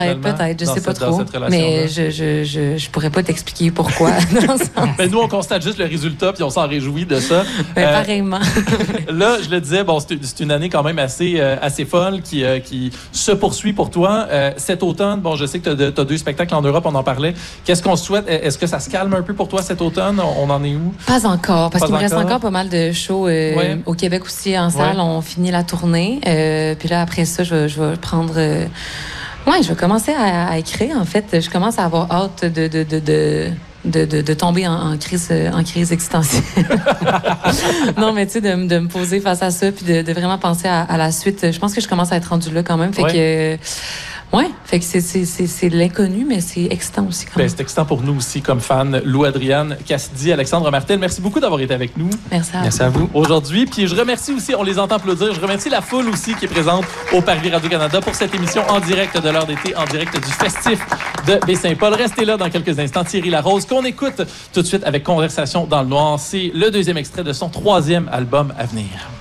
Peut-être, je sais pas trop. Mais je pourrais pas t'expliquer pourquoi. Mais nous, on constate juste le résultat puis on s'en réjouit de ça. Pareillement. Là, je le disais, bon, c'est une année quand même assez folle qui se poursuit pour toi. Cet automne, bon, je sais que tu as 2 spectacles en Europe, on en parlait. Qu'est-ce qu'on souhaite? Est-ce que ça se calme un peu pour toi cet automne? On en est où? Pas encore, parce qu'il me reste encore pas mal de shows au Québec aussi en salle. On finit la tournée. Puis là, après ça, je vais prendre... je vais commencer à écrire. En fait, je commence à avoir hâte de tomber en crise existentielle. Non, mais tu sais, de me poser face à ça puis de vraiment penser à la suite. Je pense que je commence à être rendue là quand même. Fait que... fait que c'est de l'inconnu, mais c'est excitant aussi. C'est excitant pour nous aussi, comme fans. Lou-Adrienne Cassidy, Alexandre Martel, merci beaucoup d'avoir été avec nous. Merci à vous. Aujourd'hui. Puis je remercie aussi, on les entend applaudir, je remercie la foule aussi qui est présente au Parvis Radio-Canada pour cette émission en direct de l'heure d'été, en direct du festif de Baie-Saint-Paul. Restez là dans quelques instants. Thierry Larose, qu'on écoute tout de suite avec Conversation dans le noir. C'est le 2e extrait de son 3e album à venir.